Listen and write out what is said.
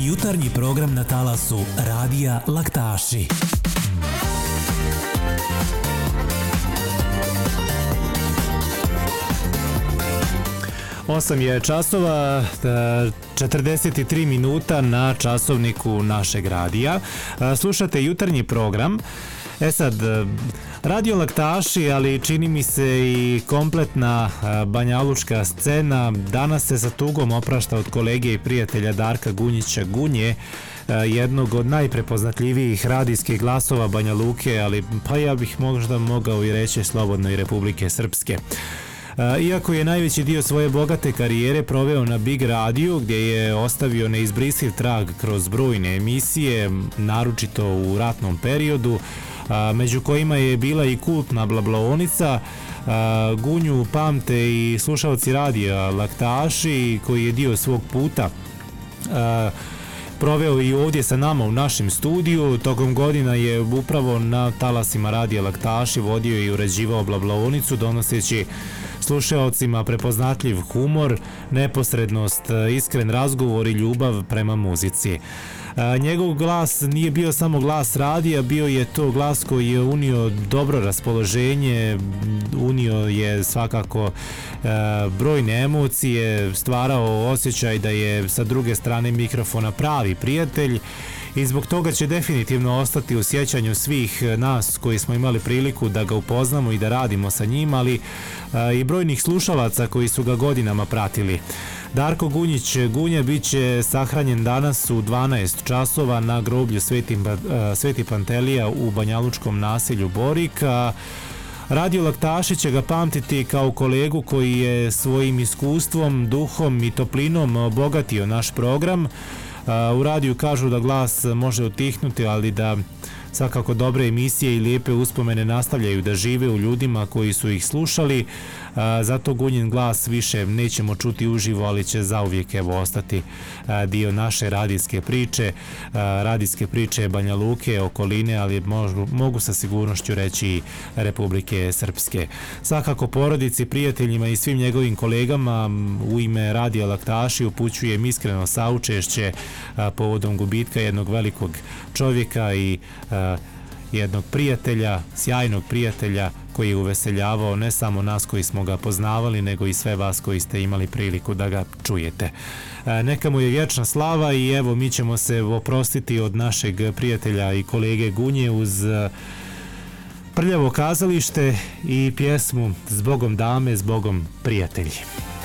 jutarnji program na talasu Radija Laktaši. 8 je časova, 43 minuta na časovniku našeg radija. Slušate jutarnji program. Sad, Radio Laktaši, ali čini mi se i kompletna banjalučka scena danas se sa tugom oprašta od kolege i prijatelja Darka Gunjića Gunje, jednog od najprepoznatljivijih radijskih glasova Banja Luke, ali pa ja bih možda mogao i reći slobodno i Republike Srpske. Iako je najveći dio svoje bogate karijere proveo na Big radiju, gdje je ostavio neizbrisiv trag kroz brojne emisije, naročito u ratnom periodu, među kojima je bila i kultna Blablaonica, Gunju pamte i slušalci radija Laktaši, koji je dio svog puta proveo i ovdje sa nama u našem studiju. Tokom godina je upravo na talasima radija Laktaši vodio i uređivao Blablaonicu, donoseći slušaocima prepoznatljiv humor, neposrednost, iskren razgovor i ljubav prema muzici. Njegov glas nije bio samo glas radija, bio je to glas koji je unio dobro raspoloženje, unio je svakako brojne emocije, stvarao osjećaj da je sa druge strane mikrofona pravi prijatelj i zbog toga će definitivno ostati u sjećanju svih nas koji smo imali priliku da ga upoznamo i da radimo sa njim, ali i brojnih slušalaca koji su ga godinama pratili. Darko Gunjić Gunja bit će sahranjen danas u 12 časova na groblju Sveti Pantelija u banjalučkom naselju Borik. Radio Laktaši će ga pamtiti kao kolegu koji je svojim iskustvom, duhom i toplinom obogatio naš program. U radiju kažu da glas može utihnuti, ali da svakako dobre emisije i lijepe uspomene nastavljaju da žive u ljudima koji su ih slušali. Zato Gunjin glas više nećemo čuti uživo, ali će zauvijek ostati dio naše radijske priče Banja Luke, okoline, ali mogu sa sigurnošću reći i Republike Srpske. Svakako porodici, prijateljima i svim njegovim kolegama u ime Radija Laktaši upućujem iskreno saučešće povodom gubitka jednog velikog čovjeka i jednog prijatelja, sjajnog prijatelja koji je uveseljavao ne samo nas koji smo ga poznavali, nego i sve vas koji ste imali priliku da ga čujete. Neka mu je vječna slava i evo mi ćemo se oprostiti od našeg prijatelja i kolege Gunje uz prljavo kazalište i pjesmu Zbogom dame, zbogom prijatelji.